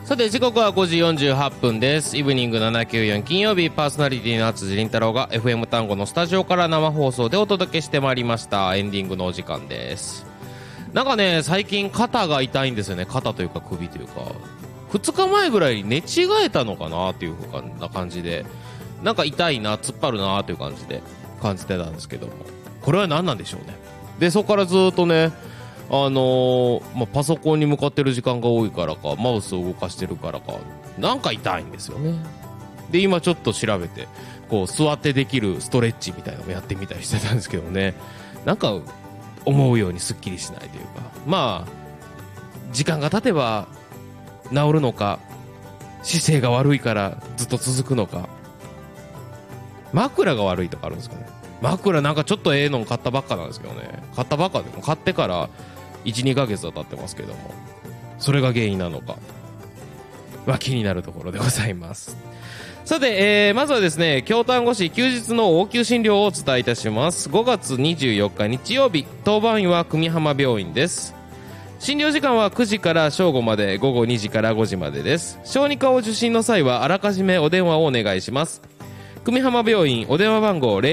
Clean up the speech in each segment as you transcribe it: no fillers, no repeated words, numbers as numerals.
さて時刻は5時48分です。イブニング794金曜日、パーソナリティの辻凛太郎が FM 単語のスタジオから生放送でお届けしてまいりました。エンディングのお時間です。なんかね、最近肩が痛いんですよね。肩というか首というか、2日前ぐらいに寝違えたのかなっていう風な感じで、なんか痛いな、突っ張るなという感じで感じてたんですけども、これは何なんでしょうね。でそこからずっとね、パソコンに向かってる時間が多いからか、マウスを動かしてるからか、なんか痛いんですよね。で今ちょっと調べて、こう座ってできるストレッチみたいなのをやってみたりしてたんですけどね、なんか思うようにすっきりしないというか、まあ時間が経てば治るのか、姿勢が悪いからずっと続くのか、枕が悪いとかあるんですかね。枕なんかちょっとの買ったばっかなんですけどね、買ったばっかでも買ってから1、2ヶ月は経ってますけども、それが原因なのか気になるところでございます。さて、まずはですね、京丹後市休日の応急診療をお伝えいたします。5月24日日曜日、当番医は久美浜病院です。診療時間は9時から正午まで、午後2時から5時までです。小児科を受診の際はあらかじめお電話をお願いします。久美浜病院お電話番号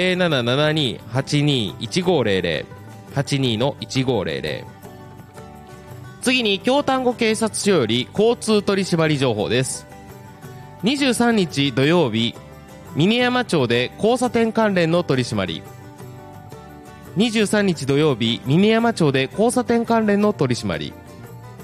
0772-821500 82-1500。次に京丹後警察署より交通取締情報です。23日土曜日、峰山町で交差点関連の取り締まり。23日土曜日、峰山町で交差点関連の取り締まり。